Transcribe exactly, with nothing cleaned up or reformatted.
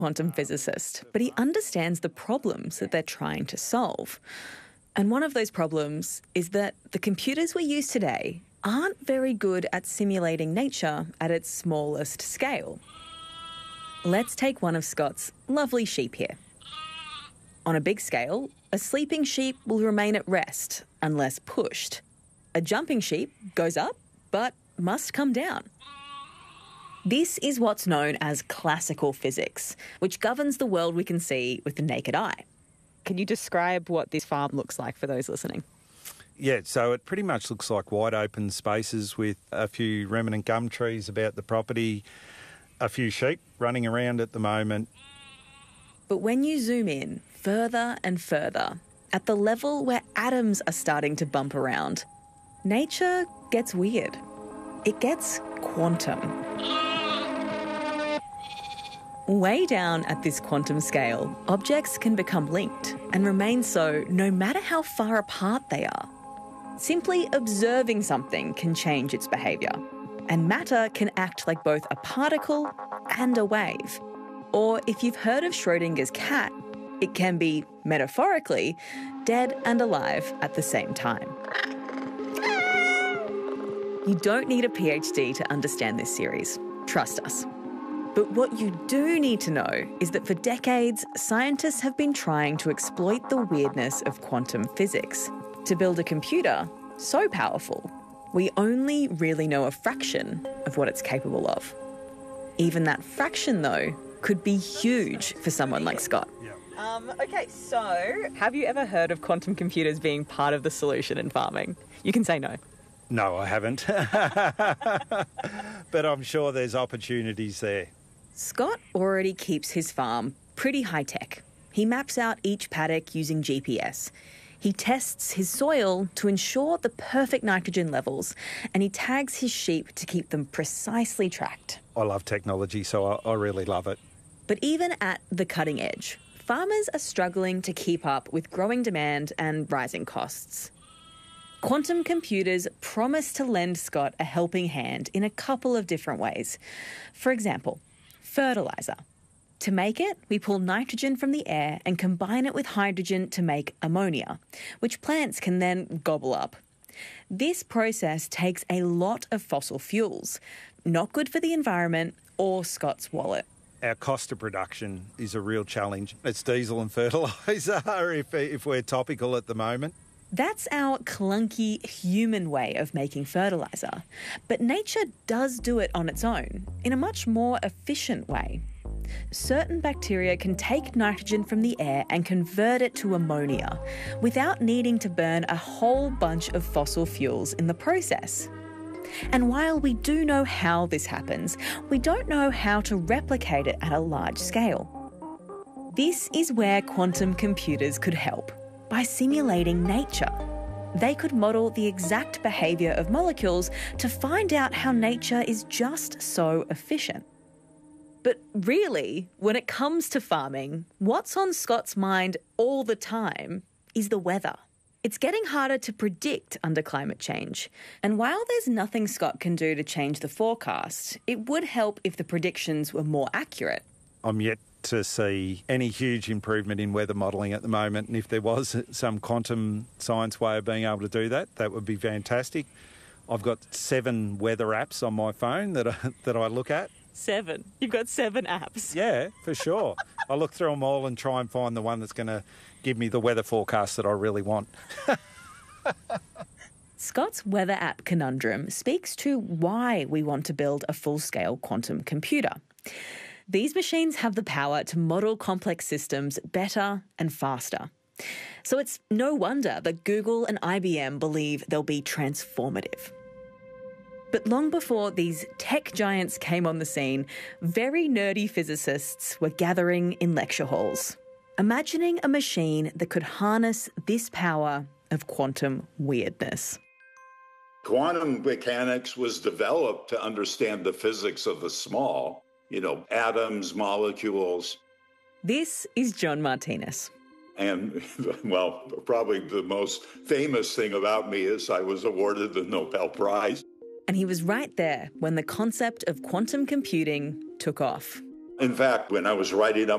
quantum physicist, but he understands the problems that they're trying to solve. And one of those problems is that the computers we use today aren't very good at simulating nature at its smallest scale. Let's take one of Scott's lovely sheep here. On a big scale, a sleeping sheep will remain at rest unless pushed. A jumping sheep goes up, but must come down. This is what's known as classical physics, which governs the world we can see with the naked eye. Can you describe what this farm looks like for those listening? Yeah, so it pretty much looks like wide open spaces with a few remnant gum trees about the property, a few sheep running around at the moment. But when you zoom in further and further, at the level where atoms are starting to bump around, nature gets weird. It gets quantum. Way down at this quantum scale, objects can become linked and remain so no matter how far apart they are. Simply observing something can change its behaviour, and matter can act like both a particle and a wave. Or if you've heard of Schrödinger's cat, it can be, metaphorically, dead and alive at the same time. You don't need a PhD to understand this series. Trust us. But what you do need to know is that for decades, scientists have been trying to exploit the weirdness of quantum physics to build a computer so powerful, we only really know a fraction of what it's capable of. Even that fraction, though, could be huge for someone like Scott. Um, okay, so have you ever heard of quantum computers being part of the solution in farming? You can say no. No, I haven't. But I'm sure there's opportunities there. Scott already keeps his farm pretty high-tech. He maps out each paddock using G P S. He tests his soil to ensure the perfect nitrogen levels, and he tags his sheep to keep them precisely tracked. I love technology, so I, I really love it. But even at the cutting edge, farmers are struggling to keep up with growing demand and rising costs. Quantum computers promise to lend Scott a helping hand in a couple of different ways. For example, fertiliser. To make it, we pull nitrogen from the air and combine it with hydrogen to make ammonia, which plants can then gobble up. This process takes a lot of fossil fuels, not good for the environment or Scott's wallet. Our cost of production is a real challenge. It's diesel and fertiliser if, if we're topical at the moment. That's our clunky human way of making fertiliser. But nature does do it on its own, in a much more efficient way. Certain bacteria can take nitrogen from the air and convert it to ammonia without needing to burn a whole bunch of fossil fuels in the process. And while we do know how this happens, we don't know how to replicate it at a large scale. This is where quantum computers could help, by simulating nature. They could model the exact behaviour of molecules to find out how nature is just so efficient. But really, when it comes to farming, what's on Scott's mind all the time is the weather. It's getting harder to predict under climate change. And while there's nothing Scott can do to change the forecast, it would help if the predictions were more accurate. I'm yet to see any huge improvement in weather modelling at the moment, and if there was some quantum science way of being able to do that, that would be fantastic. I've got seven weather apps on my phone that I, that I look at. Seven? You've got seven apps? Yeah, for sure. I look through them all and try and find the one that's going to give me the weather forecast that I really want. Scott's weather app conundrum speaks to why we want to build a full-scale quantum computer. These machines have the power to model complex systems better and faster. So it's no wonder that Google and I B M believe they'll be transformative. But long before these tech giants came on the scene, very nerdy physicists were gathering in lecture halls, imagining a machine that could harness this power of quantum weirdness. Quantum mechanics was developed to understand the physics of the small, you know, atoms, molecules. This is John Martinez. And, well, probably the most famous thing about me is I was awarded the Nobel Prize. And he was right there when the concept of quantum computing took off. In fact, when I was writing up